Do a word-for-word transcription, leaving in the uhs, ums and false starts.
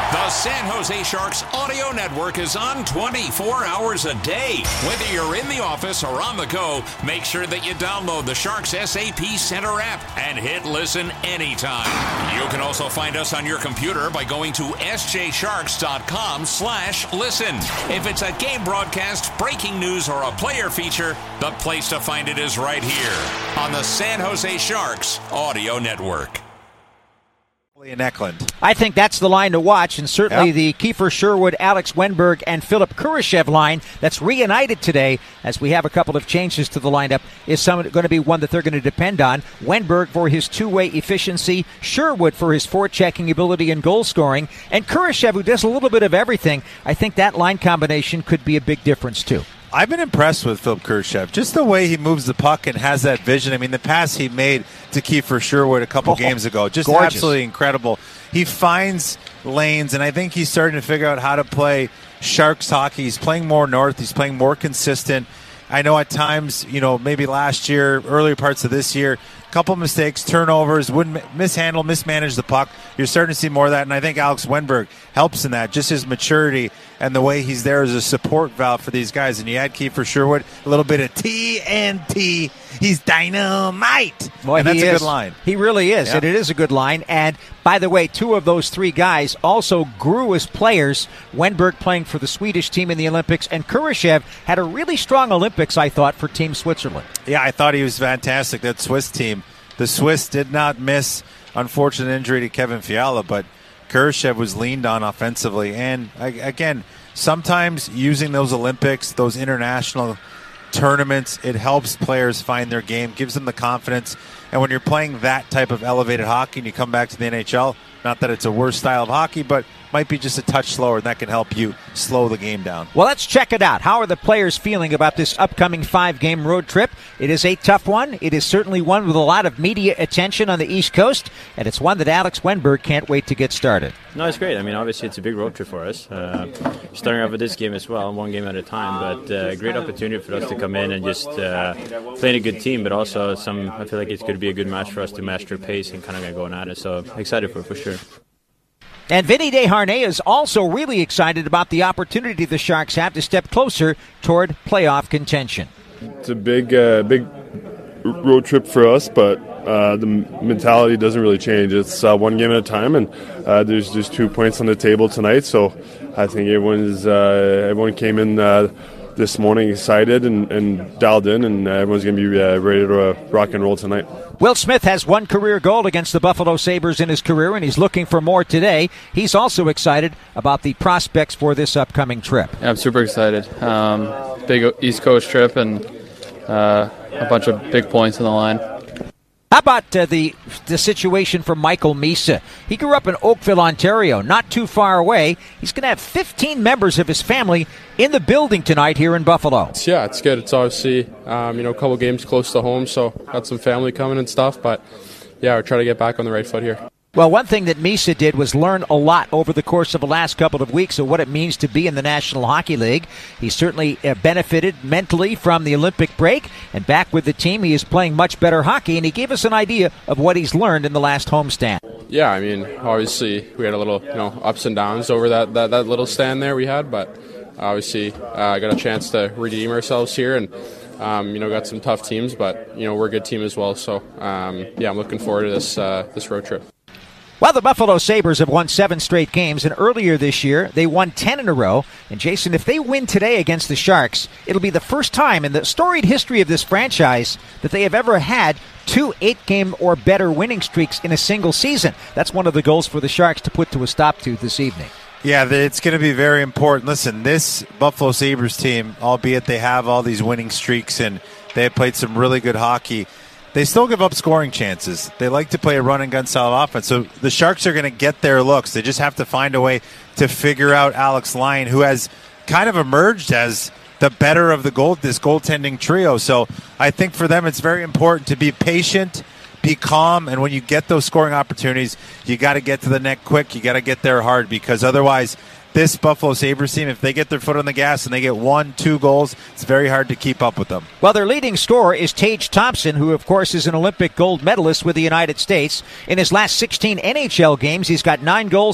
The San Jose Sharks audio network is on twenty-four hours a day. Whether you're in the office or on the go, make sure that you download the Sharks S A P Center app and hit listen anytime. You can also find us on your computer by going to s j sharks dot com slash listen. If it's a game broadcast, breaking news, or a player feature, the place to find it is right here on the San Jose Sharks audio network. In Eklund. I think that's the line to watch, and certainly yep. the Kiefer Sherwood, Alex Wenberg, and Philip Kurashev line that's reunited today, as we have a couple of changes to the lineup, is some, going to be one that they're going to depend on. Wenberg for his two-way efficiency, Sherwood for his forechecking ability and goal scoring, and Kurashev, who does a little bit of everything. I think that line combination could be a big difference, too. I've been impressed with Philip Kurashev. Just the way he moves the puck and has that vision. I mean, the pass he made to Kiefer Sherwood a couple oh, games ago, just gorgeous. Absolutely incredible. He finds lanes, and I think he's starting to figure out how to play Sharks hockey. He's playing more north. He's playing more consistent. I know at times, you know, maybe last year, earlier parts of this year, a couple mistakes, turnovers, wouldn't mishandle, mismanage the puck. You're starting to see more of that, and I think Alex Wenberg helps in that, just his maturity and the way he's there as a support valve for these guys. And you add Kiefer Sherwood, a little bit of T N T. He's dynamite. Boy, and that's he a is. good line. He really is, yeah. and it is a good line. And, by the way, two of those three guys also grew as players. Wenberg playing for the Swedish team in the Olympics, and Kurashev had a really strong Olympics, I thought, for Team Switzerland. Yeah, I thought he was fantastic, that Swiss team. The Swiss did not miss unfortunate injury to Kevin Fiala, but Kurashev was leaned on offensively. And, again, sometimes using those Olympics, those international tournaments, it helps players find their game, gives them the confidence. And when you're playing that type of elevated hockey and you come back to the N H L, not that it's a worse style of hockey, but might be just a touch slower, and that can help you slow the game down. Well, let's check it out. How are the players feeling about this upcoming five-game road trip? It is a tough one. It is certainly one with a lot of media attention on the East Coast, and it's one that Alex Wenberg can't wait to get started. No, it's great. I mean, obviously it's a big road trip for us. Uh, starting off with this game as well, one game at a time, but uh, a great opportunity for us to come in and just uh, play a good team, but also some. I feel like it's going to be a good match for us to match their pace and kind of get going at it, so excited for it for sure. And Vinny Desharnais is also really excited about the opportunity the Sharks have to step closer toward playoff contention. It's a big, uh, big road trip for us, but uh, the mentality doesn't really change. It's uh, one game at a time, and uh, there's just two points on the table tonight. So I think everyone's uh, everyone came in uh, this morning excited and, and dialed in, and uh, everyone's going to be uh, ready to uh, rock and roll tonight. Will Smith has one career goal against the Buffalo Sabres in his career, and he's looking for more today. He's also excited about the prospects for this upcoming trip. Yeah, I'm super excited. Um, big East Coast trip and uh, a bunch of big points on the line. How about uh, the the situation for Michael Misa? He grew up in Oakville, Ontario, not too far away. He's going to have fifteen members of his family in the building tonight here in Buffalo. Yeah, it's good. It's obviously um, you know a couple games close to home, so got some family coming and stuff. But yeah, we're trying to get back on the right foot here. Well, one thing that Misa did was learn a lot over the course of the last couple of weeks of what it means to be in the National Hockey League. He certainly uh, benefited mentally from the Olympic break, and back with the team, he is playing much better hockey, and he gave us an idea of what he's learned in the last homestand. Yeah, I mean, obviously we had a little, you know, ups and downs over that, that, that little stand there we had, but obviously I uh, got a chance to redeem ourselves here, and Um, you know, got some tough teams, but, you know, we're a good team as well. So, um, yeah, I'm looking forward to this uh, this road trip. Well, the Buffalo Sabres have won seven straight games, and earlier this year they won ten in a row. And, Jason, if they win today against the Sharks, it'll be the first time in the storied history of this franchise that they have ever had two eight-game or better winning streaks in a single season. That's one of the goals for the Sharks to put to a stop to this evening. Yeah, it's going to be very important. Listen, this Buffalo Sabres team, albeit they have all these winning streaks and they have played some really good hockey, they still give up scoring chances. They like to play a run-and-gun style of offense. So the Sharks are going to get their looks. They just have to find a way to figure out Alex Lyon, who has kind of emerged as the better of the goal, this goaltending trio. So I think for them it's very important to be patient, be calm, and when you get those scoring opportunities, you got to get to the net quick. You got to get there hard, because otherwise this Buffalo Sabres team, if they get their foot on the gas and they get one, two goals, it's very hard to keep up with them. Well, their leading scorer is Tage Thompson, who, of course, is an Olympic gold medalist with the United States. In his last sixteen N H L games, he's got nine goals,